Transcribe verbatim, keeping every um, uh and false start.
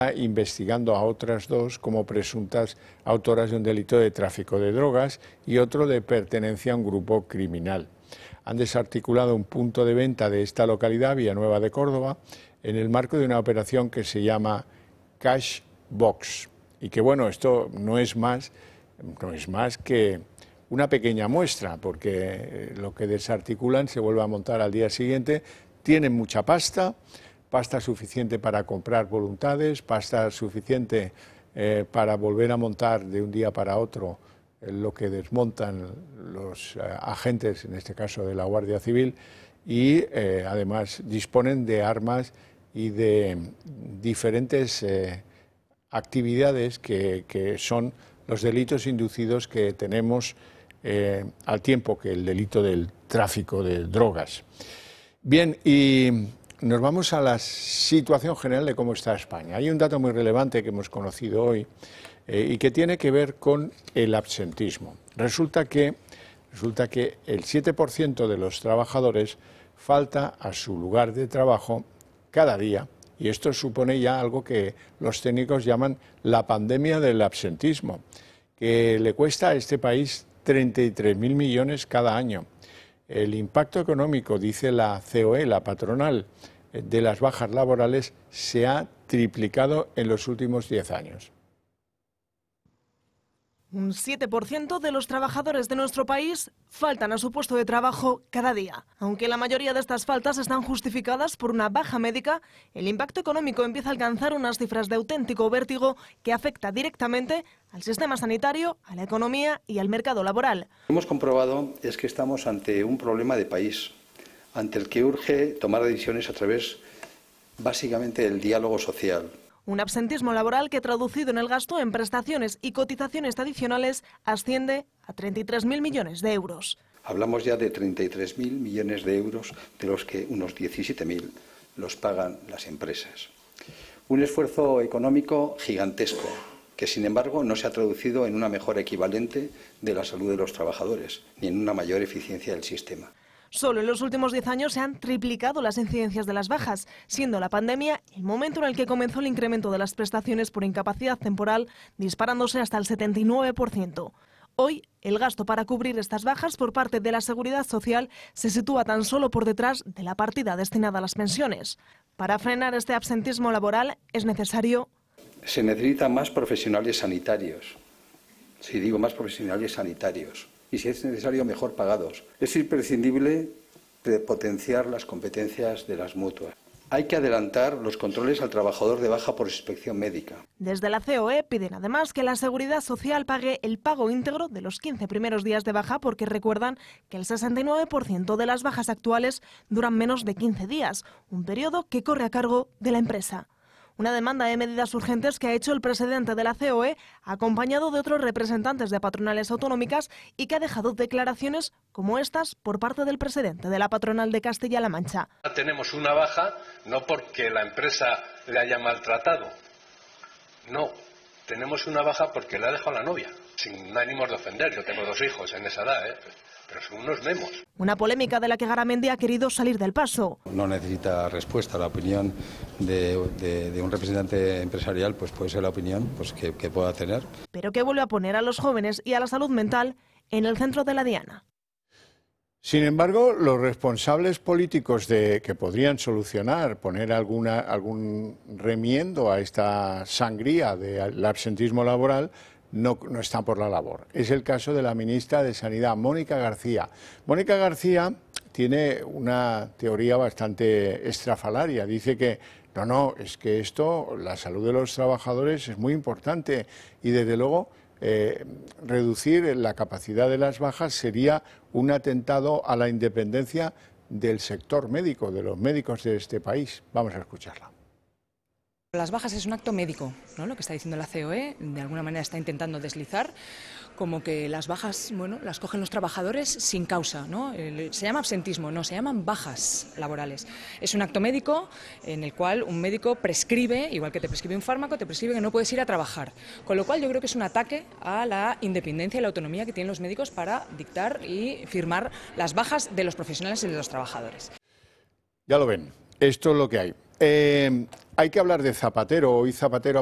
investigando a otras dos como presuntas autoras de un delito de tráfico de drogas y otro de pertenencia a un grupo criminal. Han desarticulado un punto de venta de esta localidad, Villanueva de Córdoba, en el marco de una operación que se llama Cash Box. Y que bueno, esto no es más, no es más que una pequeña muestra, porque lo que desarticulan se vuelve a montar al día siguiente. Tienen mucha pasta, pasta suficiente para comprar voluntades, pasta suficiente eh, para volver a montar de un día para otro eh, lo que desmontan los eh, agentes, en este caso de la Guardia Civil, y eh, además disponen de armas y de diferentes eh, actividades que, que son los delitos inducidos que tenemos eh, al tiempo que el delito del tráfico de drogas. Bien, y nos vamos a la situación general de cómo está España. Hay un dato muy relevante que hemos conocido hoy eh, y que tiene que ver con el absentismo. Resulta que, resulta que el siete por ciento de los trabajadores falta a su lugar de trabajo cada día, y esto supone ya algo que los técnicos llaman la pandemia del absentismo, que le cuesta a este país treinta y tres mil millones cada año. El impacto económico, dice la C O E, la patronal, de las bajas laborales se ha triplicado en los últimos diez años. Un siete por ciento de los trabajadores de nuestro país faltan a su puesto de trabajo cada día. Aunque la mayoría de estas faltas están justificadas por una baja médica, el impacto económico empieza a alcanzar unas cifras de auténtico vértigo que afecta directamente al sistema sanitario, a la economía y al mercado laboral. Lo que hemos comprobado es que estamos ante un problema de país, ante el que urge tomar decisiones a través, básicamente, del diálogo social. Un absentismo laboral que, traducido en el gasto en prestaciones y cotizaciones adicionales, asciende a treinta y tres mil millones de euros. Hablamos ya de treinta y tres mil millones de euros, de los que unos diecisiete mil los pagan las empresas. Un esfuerzo económico gigantesco, que sin embargo no se ha traducido en una mejora equivalente de la salud de los trabajadores, ni en una mayor eficiencia del sistema. Solo en los últimos diez años se han triplicado las incidencias de las bajas, siendo la pandemia el momento en el que comenzó el incremento de las prestaciones por incapacidad temporal, disparándose hasta el setenta y nueve por ciento. Hoy, el gasto para cubrir estas bajas por parte de la Seguridad Social se sitúa tan solo por detrás de la partida destinada a las pensiones. Para frenar este absentismo laboral es necesario... Se necesitan más profesionales sanitarios. Si digo más profesionales sanitarios. Y si es necesario, mejor pagados. Es imprescindible potenciar las competencias de las mutuas. Hay que adelantar los controles al trabajador de baja por inspección médica. Desde la C O E piden además que la Seguridad Social pague el pago íntegro de los quince primeros días de baja, porque recuerdan que el sesenta y nueve por ciento de las bajas actuales duran menos de quince días, un periodo que corre a cargo de la empresa. Una demanda de medidas urgentes que ha hecho el presidente de la C O E, acompañado de otros representantes de patronales autonómicas, y que ha dejado declaraciones como estas por parte del presidente de la patronal de Castilla-La Mancha. Tenemos una baja no porque la empresa le haya maltratado, no, tenemos una baja porque le ha dejado la novia, sin ánimos de ofender. Yo tengo dos hijos en esa edad, ¿eh? Pero son unos memos. Una polémica de la que Garamendi ha querido salir del paso. No necesita respuesta. La opinión de, de, de un representante empresarial pues puede ser la opinión pues, que, que pueda tener. Pero que vuelve a poner a los jóvenes y a la salud mental en el centro de la diana. Sin embargo, los responsables políticos de, que podrían solucionar, poner alguna, algún remiendo a esta sangría del absentismo laboral, No, no están por la labor. Es el caso de la ministra de Sanidad, Mónica García. Mónica García tiene una teoría bastante estrafalaria. Dice que no, no, es que esto, la salud de los trabajadores es muy importante y desde luego eh, reducir la capacidad de las bajas sería un atentado a la independencia del sector médico, de los médicos de este país. Vamos a escucharla. Las bajas es un acto médico, ¿no? Lo que está diciendo la C O E, de alguna manera está intentando deslizar, como que las bajas, bueno, las cogen los trabajadores sin causa, ¿no? Se llama absentismo, no, se llaman bajas laborales. Es un acto médico en el cual un médico prescribe, igual que te prescribe un fármaco, te prescribe que no puedes ir a trabajar. Con lo cual yo creo que es un ataque a la independencia y la autonomía que tienen los médicos para dictar y firmar las bajas de los profesionales y de los trabajadores. Ya lo ven, esto es lo que hay. Eh, hay que hablar de Zapatero. Hoy Zapatero